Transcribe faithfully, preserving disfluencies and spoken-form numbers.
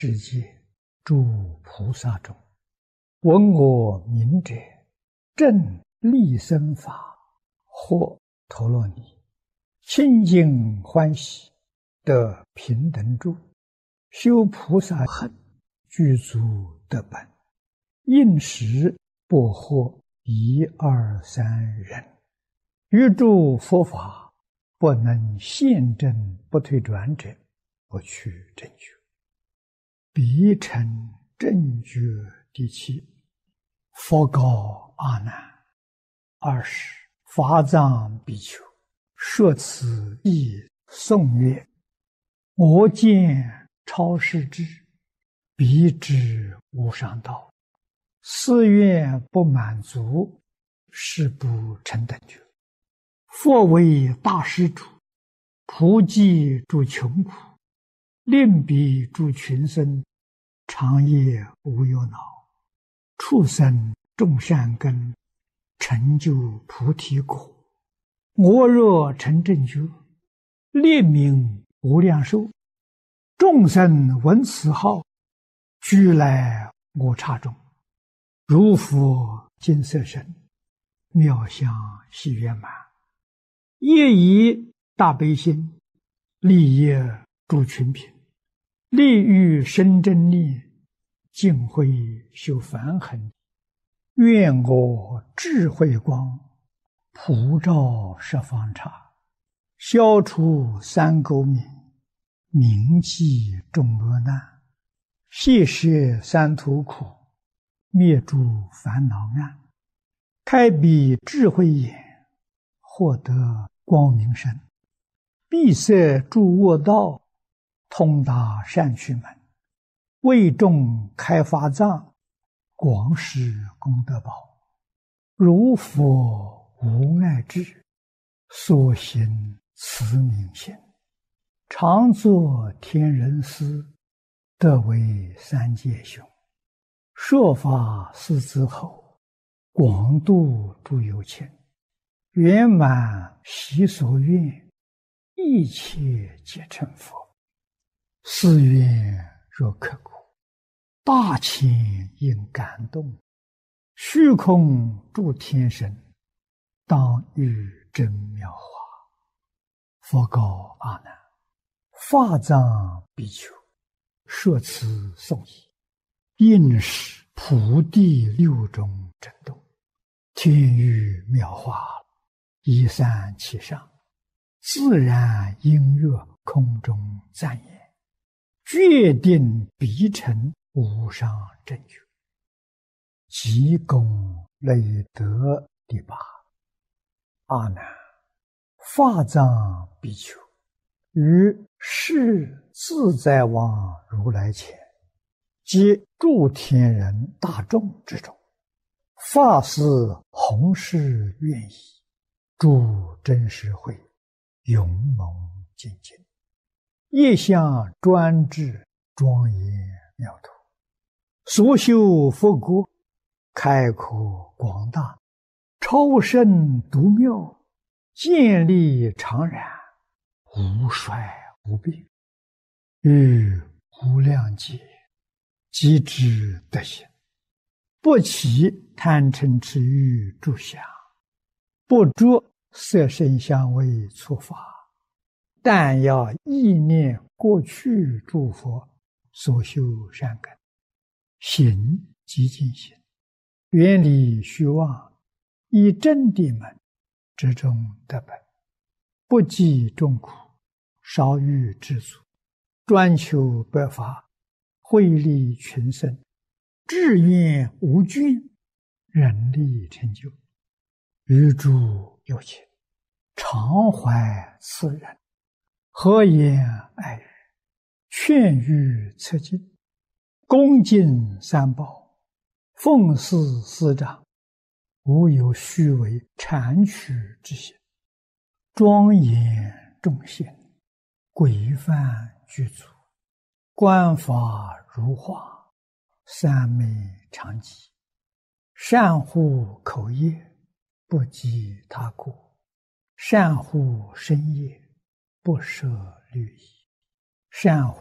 世界诸菩萨中，闻我名者，正利生法，或陀罗尼，清净欢喜，得平等住，修菩萨行，具足得本，应时不获一二三人，于诸佛法不能现证不退转者，不取正觉。彼成正觉第七。佛告阿难：二十法藏比丘，说此意颂曰：我见超世之，彼之无上道，誓愿不满足，是不成等觉。佛为大施主，普济诸穷苦，令彼诸群生，长夜无忧恼，畜生种善根，成就菩提果。我若成正觉，列名无量寿，众生闻此号，俱来我刹中，如佛金色身，妙相喜圆满，业以大悲心，利益诸群品，利欲生真念，尽慧修梵行。愿我智慧光，普照十方刹，消除三垢冥，铭记众恶难，谢摄三途苦，灭诸烦恼暗，开彼智慧眼，获得光明身，闭塞诸恶道，通达善趣门，为众开法藏，广施功德宝。如佛无碍智，所行慈悯心，常作天人师，得为三界雄。说法四之后，广度诸有情，圆满其所愿，一切皆成佛。誓愿若刻苦，大千应感动，虚空诸天神，当遇真妙法。佛告阿难：法藏比丘，说此颂已，应是普地六种震动，天雨妙法，一散其上，自然音乐空中赞言，决定必成无上正觉。即功累德第八。阿难，法藏比丘，于世自在王如来前，及诸天人大众之中，发誓弘誓愿意，诸真实会，勇猛精进，业相专制，庄严妙土，所修佛国，开阔广大，超胜独妙，建立常然，无衰无病，于无量劫即知德行，不起贪嗔痴欲诸想，不着色声香味触法，但要意念过去诸佛所修善根，行即净行，远离虚妄，以真谛门之中得本，不计众苦，少欲知足，专求百法，惠利群生，志愿无倦，人力成就。于诸有情，常怀慈仁，和颜爱语，劝喻策进，恭敬三宝，奉事师长，无有虚伪谄曲之心，庄严众贤，规范具足，观法如画，三昧常寂，善护口业，不及他过，善护身业，不舍律仪，善护